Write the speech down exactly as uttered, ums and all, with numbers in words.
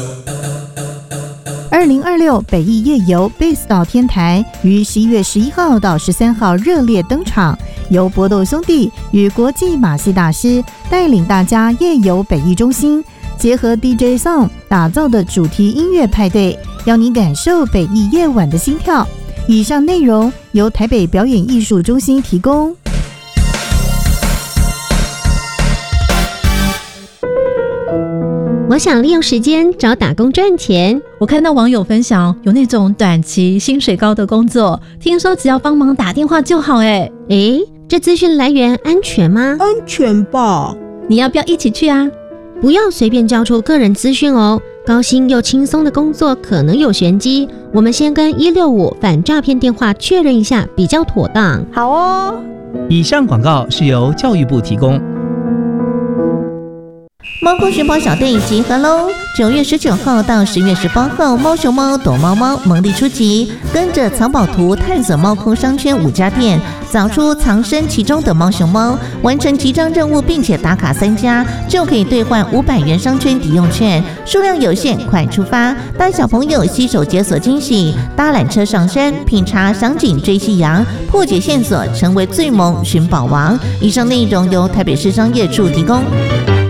二零二六北艺夜游 Base 岛天台于十一月十一号到十三号热烈登场，由搏斗兄弟与国际马戏大师带领大家夜游北艺中心，结合 D J Song 打造的主题音乐派对，要你感受北艺夜晚的心跳。以上内容由台北表演艺术中心提供。 我想利用时间找打工赚钱。 我看到网友分享有那种短期薪水高的工作，听说只要帮忙打电话就好。诶诶，这资讯来源安全吗？ 安全吧。 你要不要一起去啊？ 不要随便交出个人资讯哦，高薪又轻松的工作可能有玄机，我们先跟一六五反诈骗电话确认一下比较妥当。 好哦。 以上广告是由教育部提供。 猫空寻宝小队集合喽！九月十九号到十月十八号，猫熊猫躲猫猫猛力出击，跟着藏宝图探索猫空商圈五家店，找出藏身其中的猫熊猫，完成集章任务并且打卡三家，就可以兑换五百元商圈抵用券，数量有限，快出发！带小朋友携手解锁惊喜，搭缆车上山，品茶赏景追夕阳，破解线索，成为最萌寻宝王。以上内容由台北市商业处提供。